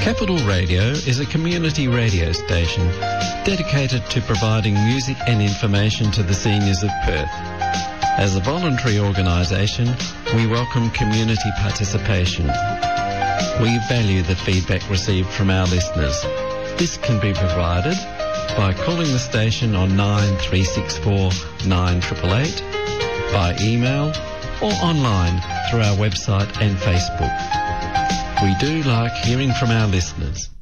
Capital Radio is a community radio station dedicated to providing music and information to the seniors of Perth. As a voluntary organisation, we welcome community participation. We value the feedback received from our listeners. This can be provided by calling the station on 9364 9888, by email or online through our website and Facebook. We do like hearing from our listeners.